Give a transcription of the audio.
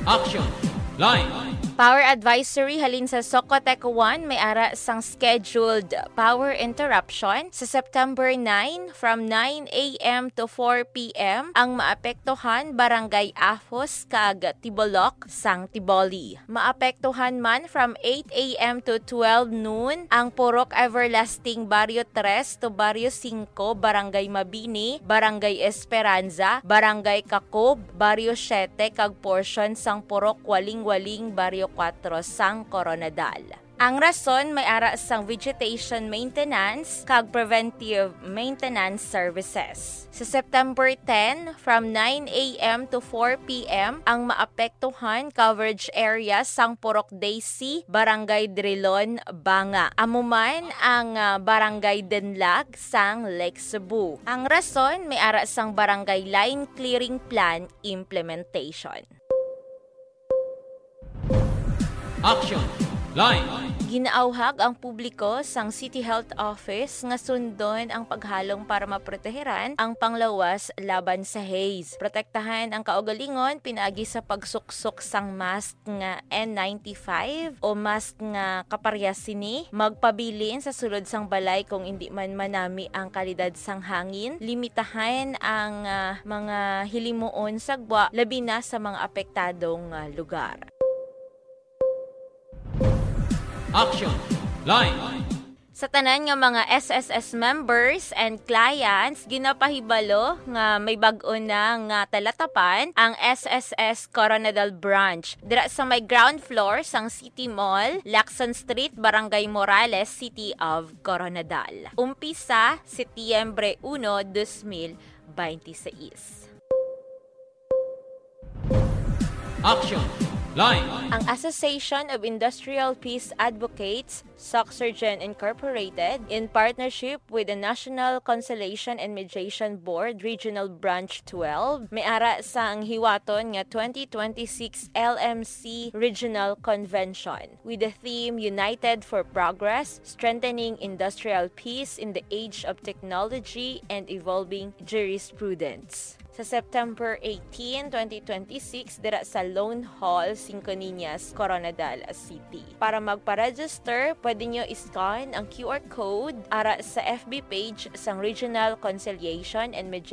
Action! Line! Power advisory halin sa Socotec 1 may ara sang scheduled power interruption sa September 9 from 9 a.m. to 4 p.m. ang maapektuhan barangay Afos kag Tibolok sang Tiboli. Maapektuhan man from 8 a.m. to 12 noon ang Purok Everlasting Barrio 3 to Barrio 5, Barangay Mabini, Barangay Esperanza, Barangay Kakob, Barrio 7 kag portion sang Purok Waling-Waling Barrio 4 sang Coronadal. Ang rason may ara sang vegetation maintenance kag preventive maintenance services. Sa September 10 from 9 a.m. to 4 p.m. ang maapektuhan coverage area sang Purok Daisy, Barangay Drilon, Banga. Amuman ang Barangay Denlag sang Lake Cebu. Ang rason may ara sang barangay line clearing plan implementation. Action! Line! Ginaawhag ang publiko sang City Health Office nga sundon ang paghalong para maproteheran ang panglawas laban sa haze. Protektahan ang kaugalingon pinaagi sa pagsuksok sang mask nga N95 o mask nga kaparyas sini. Magpabilin sa sulod sang balay kung hindi man manami ang kalidad sang hangin. Limitahan ang mga hilimuon sagwa labi na sa mga apektadong lugar. Action! Line! Sa tanan nga mga SSS members and clients, ginapahibalo nga may bag-o na nga talatapan ang SSS Coronadal Branch. Dira sa may ground floor sang City Mall, Lacson Street, Barangay Morales, City of Coronadal. Umpisa, Setyembre 1, 2026. Action! Line! Ang Association of Industrial Peace Advocates, SOCSurgen Incorporated, in partnership with the National Conciliation and Mediation Board Regional Branch 12, may ara sa ang hiwaton nga 2026 LMC Regional Convention with the theme United for Progress, Strengthening Industrial Peace in the Age of Technology and Evolving Jurisprudence. Sa September 18, 2026, dira sa Lone Hall, Cinco Niñas, Coronadal City. Para magpa-register, pwede nyo iscan ang QR code ara sa FB page sang Regional Conciliation and Mediation